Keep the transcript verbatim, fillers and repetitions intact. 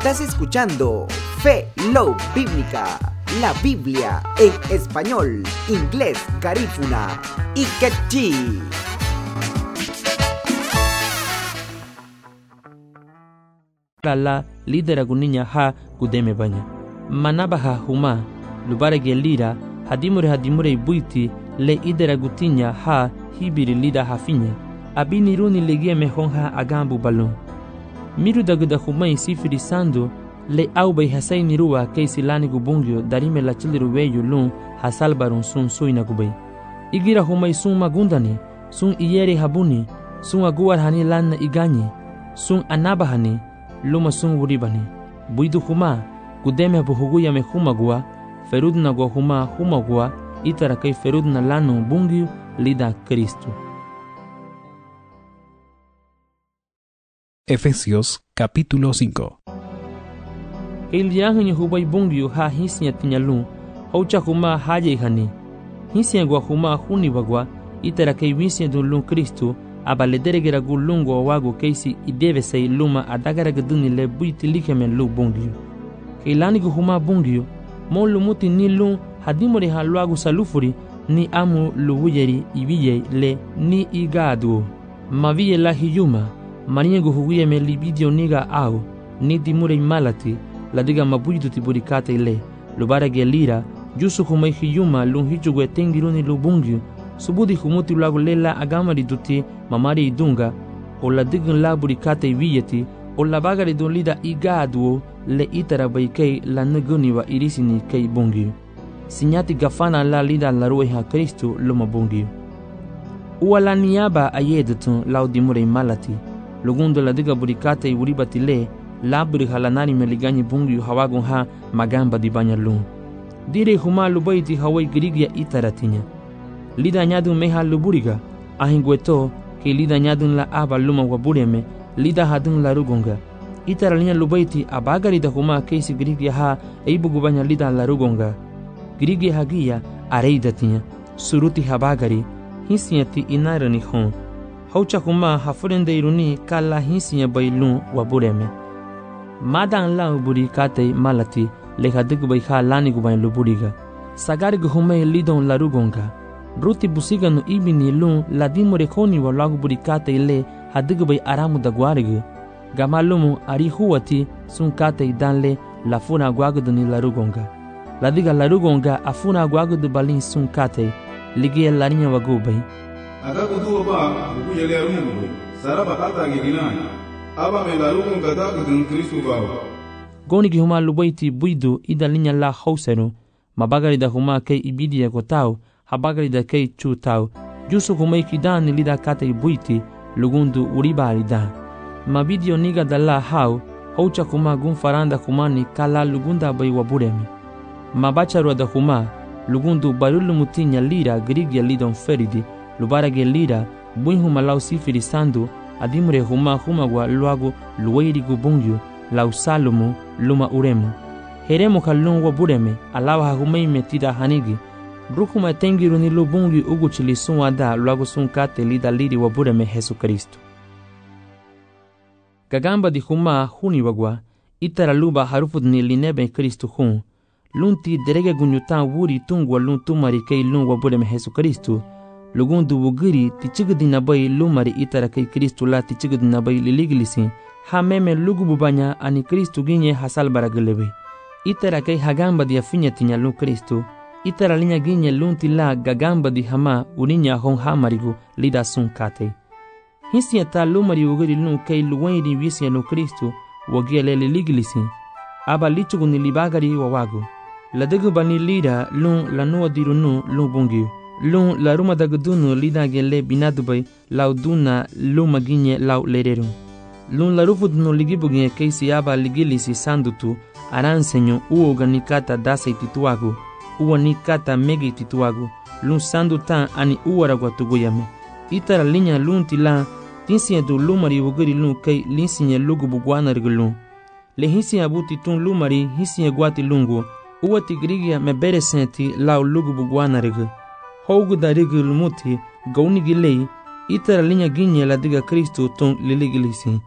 Estás escuchando Fe Love Bíblica, la Biblia en español, inglés, garífuna y quechí. La lidera guninya ha gudeme banya. Manaba ha huma, lubara gelira, hadimure hadimure buiti, le idera gutinya ha hibiri lida hafinya. Abini runi legie mehonha agambu balon. Miru daguda humai sifiri sando, le aubay hasay nirua kaysi lani gubungyo darime la chiliru weyo lun hasalbarun sun suina gubay. Igira humay sun magundani, sun iyeri habuni, sun aguar hani lanna igani, sun anabahani, luma sun wuribani. Buidu huma, gudeme buhuguya me humagua, ferudna gua huma humagua, itara kay ferudna lanu bungyo lida Cristo. Efesios capítulo cinco. El yahan hubay bungyo ha hisnya tinyalun, haucha huma haye hani. Hisnya gua huma huni bagua, itara kay wisnya dun Cristo, abaledere gulungo awago keisi ideve sei luma adagara gaduni le buiti likemen lu bungyo. Keilani gu huma bungyo, mon lumuti ni lun hadimori ha luagu salufuri, ni amu luwuyeri ibiye le ni igadu. Maviye la hiyuma, Maria guhuye me libidio niga au, ni dimure malati, la diga mabuidu tiburikate le, lubara gelira, jusu humai hiyuma lun hijugue tengiruni lubungyu, subudi humuti lagu lela agamari duti mamari idunga, o la digan la burikate viyeti, o la bagari dun lida igaduo, le itara baikei la neguniwa irisini kei bungyu. Sinyati gafana la lida la rueha Kristu luma bungyu. Ua la niaba ayedutun lau dimure malati, lugundo la diga burikate i uribati le, la buri halanari meligani bungyu hawagun ha magamba di banya lun. Dire huma lubaiti hawai girigya itaratinya. Lida nyadun meha luburiga, ahingweto ke lida nyadun la aba luma wabureme, lida hadun la rugonga. Itaralinya lubaiti abagari da huma keisi girigya ha eibugu banya lida la rugonga. Girigya hagia areidatinya, suruti habagari, hisinyati inarani hon. Haucha huma hafurende iruni kala hinsinya bailun wabureme. Madan la uburi kate malati le hadigu bai ha lani gubain luburiga. Sagari guhume lidon la rugonga. Ruti busiga no ibini lun la dimore khoni wa lagu buri kate le hadigu bai aramu da guarigu. Gamalumu ari huwati sun kate danle la funa guaguduni la rugonga. La diga la rugonga afuna guagudu balin sun kate ligia larinya wagubai. Ataku tuwa ba ukuyele arungu saraba kata giginani aba me la rungu kata kudun Kristu bawa. Goni ki huma lubaiti buidu ida linya la hausenu, mabagari da huma kei ibidia kotau, habagari da kei chu tau, jusu huma ikidani lida kate buiti, lugundu uribari da. Mabidio niga da la hau, haucha huma gun faranda humani kala lugunda bai waburemi. Mabacharwa da huma, lugundu barulu mutinya lira grigya lidon feridi, lubara gelira, buin huma lau sifiri sandu, adimure huma huma gwa luagu luwairi gubungyu, lau salumu, luma uremu. Heremu kalun wabureme, alawa hahumei metida hanigi. Brukuma tengiru ni lubungyu uguchili sunwa da luagu sunkate lida liri wabureme Jesu Kristu. Gagamba di huma huni wagwa, itara luba harufud ni linebe Kristu hun. Lunti derege gunyutan wuri tungwa lun tumari kei lun wabureme Jesu Kristu. Lugundu wugiri tichigudi nabai lumari itara kei Kristu la tichigudi nabai liliglisi. Ha meme lugu bubanya ani Kristu ginye hasal baragelebe. Itara kei hagamba di afinya tinya lu Kristu. Itara linya ginye lunti la gagamba di hama uninya hon hamarigu lida sun kate. Hisiya ta lumari wugiri lun kei luwairi wisiya lu Kristu wagiele liliglisi. Aba lichugu ni libagari wawagu. Ladegu bani lida lun lanua dirunu lun bungiu. Lun la ruma dagudunu lida gele binadubai lau duna luma ginye lau lereru. Lun la rufudunu ligibuginye keisi aba ligilisi sandutu aransenyo uo ganikata dase tituagu, uo nikata megi tituagu, lun sandutan ani uwaragwa tuguyame. Itara linya lun tila, tinsiye du lumari wugiri lun kei linsiye lugu bugwana rigulun. Le hinsiye abuti tun lumari hinsiye guati lungu, uwa tigrigia mebere senti lau lugu bugwana rigu. Hougu da rigu lumuti, gauni gilei, itara linya ginye la diga Kristu tun liligilisi.